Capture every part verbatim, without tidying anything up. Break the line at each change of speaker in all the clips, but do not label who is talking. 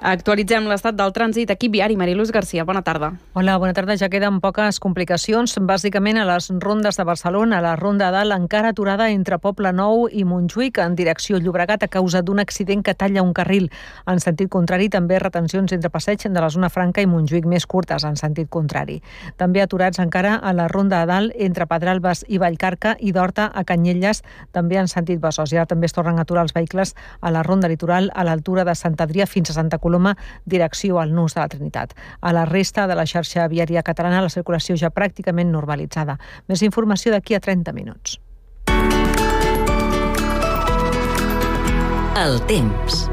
Actualitzem l'estat del trànsit. Equip viari, Mariluz Garcia, bona tarda.
Hola, bona tarda. Ja queden poques complicacions, bàsicament a les rondes de Barcelona. La ronda de Dalt encara aturada entre Poble Nou i Montjuïc en direcció Llobregat a causa d'un accident que talla un carril. En sentit contrari, també retencions entre passeig de la zona franca i Montjuïc més curtes en sentit contrari. També aturats encara a la ronda de Dalt entre Pedralbes i Vallcarca i d'Horta a Canyelles, també en sentit Besòs. I ara també es tornen a aturar els vehicles a la ronda litoral a l'altura de Sant Adrià fins a Santa Coloma, direcció al Nus de la Trinitat. A la resta de la xarxa viària catalana la circulació ja pràcticament normalitzada. Més informació d'aquí a trenta minuts.
El temps.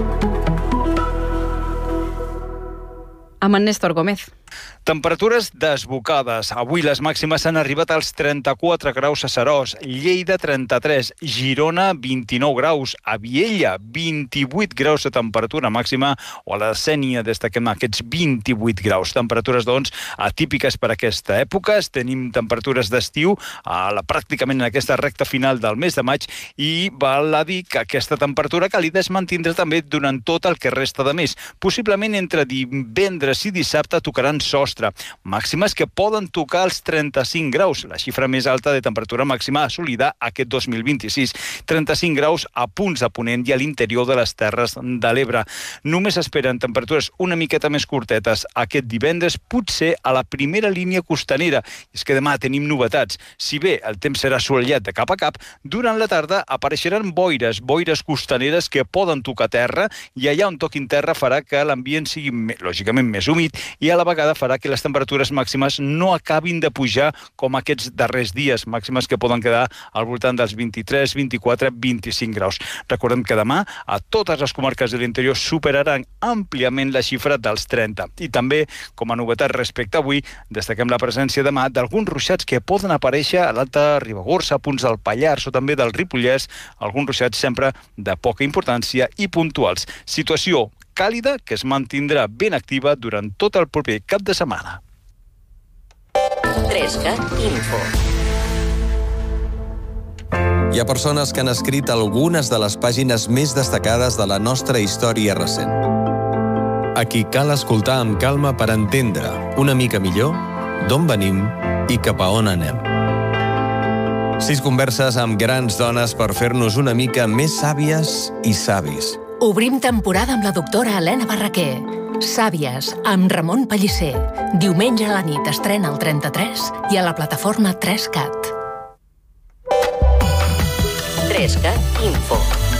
Amb en Néstor Gómez.
Temperatures desbocades. Avui les màximes han arribat als trenta-quatre graus a Seròs, Lleida trenta-tres, Girona vint-i-nou graus, a Viella vint-i-vuit graus de temperatura màxima, o a la Sénia destaquem aquests vint-i-vuit graus. Temperatures, doncs, atípiques per aquesta època. Tenim temperatures d'estiu a la, pràcticament en aquesta recta final del mes de maig i val a dir que aquesta temperatura càlida es mantindrà també durant tot el que resta de mes. Possiblement entre divendres i dissabte tocaran sostre. Màximes que poden tocar els trenta-cinc graus, la xifra més alta de temperatura màxima assolida aquest dos mil vint-i-sis. trenta-cinc graus a punts de Ponent i a l'interior de les Terres de l'Ebre. Només esperen temperatures una miqueta més curtetes aquest divendres, potser a la primera línia costanera. És que demà tenim novetats. Si bé el temps serà assolellat de cap a cap, durant la tarda apareixeran boires, boires costaneres que poden tocar terra i allà on toquin terra farà que l'ambient sigui, lògicament, més humit i a la vegada farà que les temperatures màximes no acabin de pujar com aquests darrers dies, màximes que poden quedar al voltant dels vint-i-tres, vint-i-quatre, vint-i-cinc graus. Recordem que demà a totes les comarques de l'interior superaran àmpliament la xifra dels trenta. I també, com a novetat respecte a avui, destaquem la presència demà d'alguns ruixats que poden aparèixer a l'Alta Ribagorça, a punts del Pallars o també del Ripollès, alguns ruixats sempre de poca importància i puntuals. Situació càlida que es mantindrà ben activa durant tot el proper cap de setmana.
trescat Info.
Hi ha persones que han escrit algunes de les pàgines més destacades de la nostra història recent. A qui cal escoltar amb calma per entendre una mica millor d'on venim i cap a on anem. Sis converses amb grans dones per fer-nos una mica més sàvies i savis.
Obrim temporada amb la doctora Helena Barraquer. Sàvies, amb Ramon Pellicer. Diumenge a la nit estrena al trenta-tres i a la plataforma trescat.
trescat Info.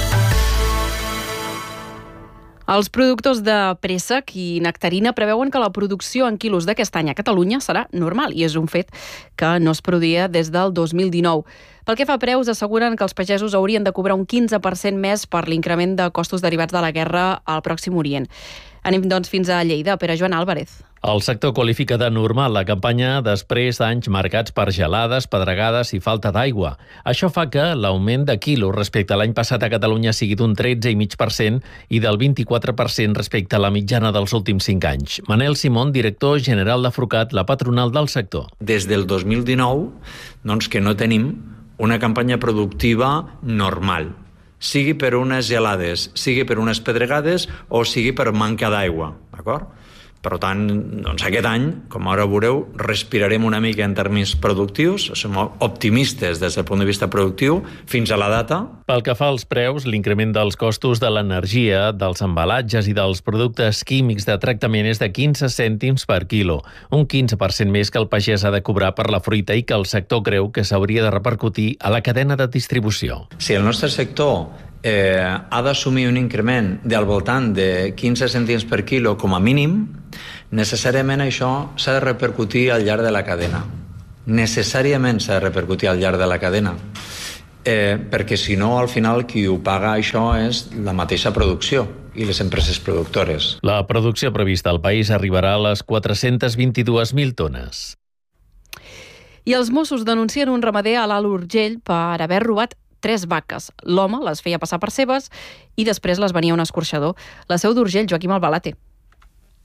Els productors de préssec i nectarina preveuen que la producció en quilos d'aquest any a Catalunya serà normal i és un fet que no es produïa des del dos mil dinou. Pel que fa a preus, asseguren que els pagesos haurien de cobrar un quinze per cent més per l'increment de costos derivats de la guerra al Pròxim Orient. Anem, doncs, fins a Lleida. Pere Joan Álvarez.
El sector qualifica de normal la campanya després d'anys marcats per gelades, pedregades i falta d'aigua. Això fa que l'augment de quilos respecte a l'any passat a Catalunya sigui d'un tretze coma cinc per cent i del vint-i-quatre per cent respecte a la mitjana dels últims cinc anys. Manel Simón, director general de Frucat, la patronal del sector.
Des del dos mil dinou, doncs que no tenim una campanya productiva normal, sigui per unes gelades, sigui per unes pedregades o sigui per manca d'aigua, d'acord? Per tant, doncs aquest any, com ara veureu, respirarem una mica en termes productius, som optimistes des del punt de vista productiu fins a la data.
Pel que fa als preus, l'increment dels costos de l'energia, dels embalatges i dels productes químics de tractament és de quinze cèntims per quilo, un quinze per cent més que el pagès ha de cobrar per la fruita i que el sector creu que s'hauria de repercutir a la cadena de distribució.
Si el nostre sector eh, ha d'assumir un increment del voltant de quinze cèntims per quilo com a mínim, necessàriament això s'ha de repercutir al llarg de la cadena. Necessàriament s'ha de repercutir al llarg de la cadena. Eh, perquè si no, al final, qui ho paga això és la mateixa producció i les empreses productores.
La producció prevista al país arribarà a les quatre-centes vint-i-dues mil tones.
I els Mossos denuncien un ramader a l'Alt Urgell per haver robat tres vaques. L'home les feia passar per seves i després les venia un escorxador. La Seu d'Urgell, Joaquim Albalate.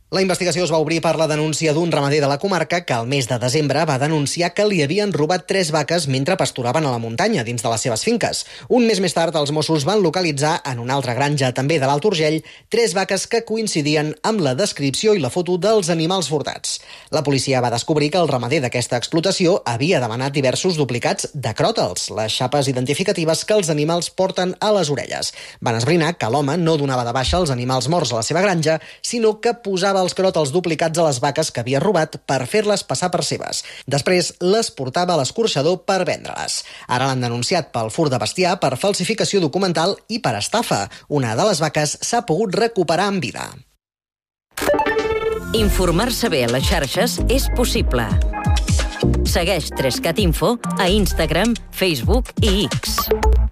La investigació es va obrir per la denúncia d'un ramader de la comarca que al mes de desembre va denunciar que li havien robat tres vaques mentre pasturaven a la muntanya dins de les seves finques. Un mes més tard, els Mossos van localitzar en una altra granja, també de l'Alt Urgell, tres vaques que coincidien amb la descripció i la foto dels animals furtats. La policia va descobrir que el ramader d'aquesta explotació havia demanat diversos duplicats de cròtals, les xapes identificatives que els animals porten a les orelles. Van esbrinar que l'home no donava de baixa els animals morts a la seva granja, sinó que posava els cròtals duplicats a les vaques que havia robat per fer-les passar per seves. Després les portava a l'escorxador per vendre-les. Ara l'han denunciat pel furt de bestiar, per falsificació documental i per estafa. Una de les vaques s'ha pogut recuperar en vida.
Informar-se bé a les xarxes és possible. Segueix trescat info a Instagram, Facebook i X.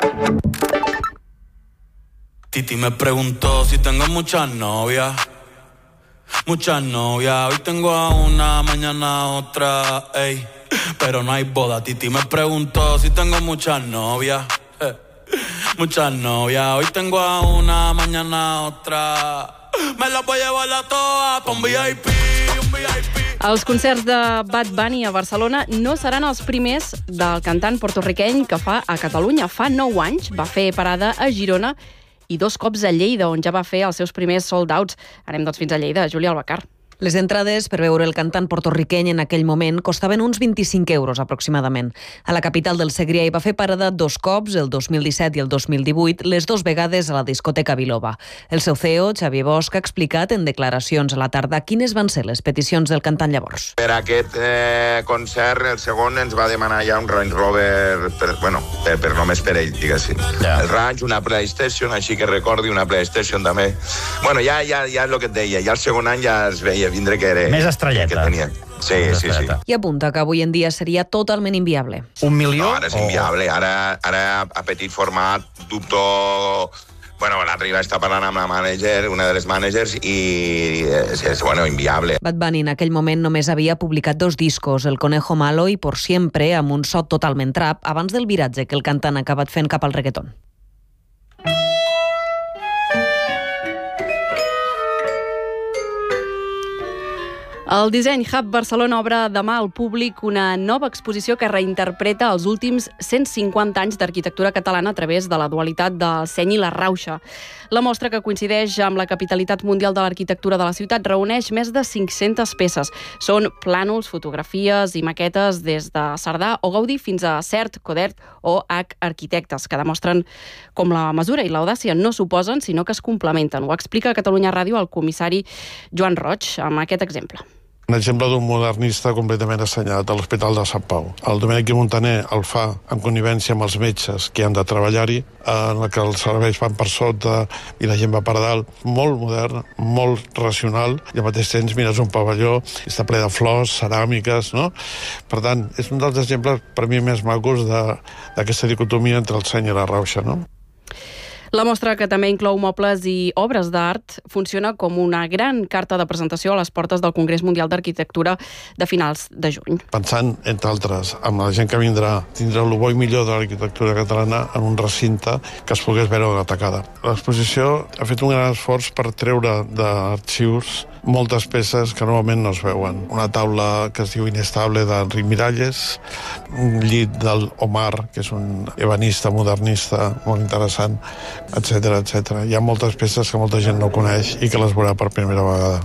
Titi me preguntó si tengo muchas novias. Muchas novias, hoy tengo a una, mañana a otra, ey. Pero no hay boda. Titi me preguntó si tengo muchas novias. Eh. Muchas novias, hoy tengo a una, mañana a otra. Me las voy a llevar a todas pa' un V I P, un V I P.
Els concerts de Bad Bunny a Barcelona no seran els primers del cantant porto-riqueny que fa a Catalunya. Fa nou anys va fer parada a Girona i dos cops a Lleida, on ja va fer els seus primers sold-outs. Anem doncs fins a Lleida. Júlia Albacar.
Les entrades per veure el cantant porto-riqueny en aquell moment costaven uns vint-i-cinc euros aproximadament. A la capital del Segrià hi va fer parada dos cops, el dos mil disset i el dos mil divuit, les dues vegades a la discoteca Biloba. El seu C E O, Xavier Bosch, ha explicat en declaracions a la tarda quines van ser les peticions del cantant llavors.
Per aquest eh, concert, el segon ens va demanar ja un Range Rover, per, bueno, per, per només per ell, diguéssim. Yeah. El Range, una PlayStation, així que recordi, una PlayStation també. Bueno, ja, ja, ja és el que et deia, ja el segon any ja es veia vindre que era...
Més estrelleta.
Que tenia. Sí,
Més
sí, sí.
I apunta que avui en dia seria totalment inviable.
Un milió?
No, ara és inviable. Ara, ara a petit format dubto... Bueno, l'altre dia està parlant amb la manager, una de les managers, i és, és bueno, inviable.
Bad Bunny en aquell moment només havia publicat dos discos, El Conejo Malo i Por Siempre, amb un so totalment trap, abans del viratge que el cantant ha acabat fent cap al reggaeton.
El Disseny Hub Barcelona obre demà al públic una nova exposició que reinterpreta els últims cent cinquanta anys d'arquitectura catalana a través de la dualitat del seny i la rauxa. La mostra, que coincideix amb la capitalitat mundial de l'arquitectura de la ciutat, reuneix més de cinc-centes peces. Són plànols, fotografies i maquetes des de Cerdà o Gaudí fins a Cert, Codert o H Arquitectes, que demostren com la mesura i l'audàcia no s'oposen, sinó que es complementen. Ho explica a Catalunya Ràdio el comissari Joan Roig amb aquest exemple.
Un exemple d'un modernista completament assenyat a l'Hospital de Sant Pau. El Domènec i Montaner el fa en connivència amb els metges que han de treballar-hi, en la que els serveis van per sota i la gent va per dalt. Molt modern, molt racional, i al mateix temps mires un pavelló i està ple de flors, ceràmiques, no? Per tant, és un dels exemples per mi més macos d'aquesta dicotomia entre el seny i la rauxa, no?
La mostra, que també inclou mobles i obres d'art, funciona com una gran carta de presentació a les portes del Congrés Mundial d'Arquitectura de finals de juny.
Pensant, entre altres, amb la gent que vindrà, tindrà el bo i millor de l'arquitectura catalana en un recinte que es pogués veure atacada. L'exposició ha fet un gran esforç per treure d'arxius moltes peces que normalment no es veuen. Una taula que es diu Inestable d'Enric Miralles, un llit del Omar, que és un ebanista modernista molt interessant, etcètera, etcètera. Hi ha moltes peces que molta gent no coneix i que les veurà per primera vegada.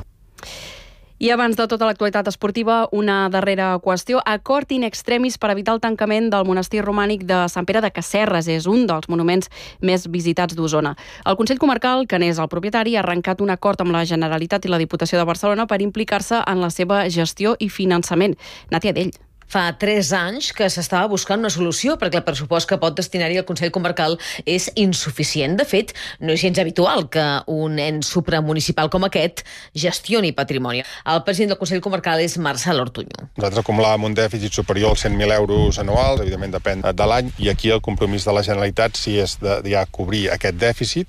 I abans de tota l'actualitat esportiva, una darrera qüestió. Acord in extremis per evitar el tancament del monestir romànic de Sant Pere de Casserres. És un dels monuments més visitats d'Osona. El Consell Comarcal, que n'és el propietari, ha arrencat un acord amb la Generalitat i la Diputació de Barcelona per implicar-se en la seva gestió i finançament. Nàtia Dell.
Fa tres anys que s'estava buscant una solució perquè el pressupost que pot destinar-hi el Consell Comarcal és insuficient. De fet, no és gens habitual que un ens supramunicipal com aquest gestioni patrimoni. El president del Consell Comarcal és Marcel Ortuño.
Nosaltres acumulàvem un dèficit superior als cent mil euros anuals, evidentment depèn de l'any, i aquí el compromís de la Generalitat si és de ja cobrir aquest dèficit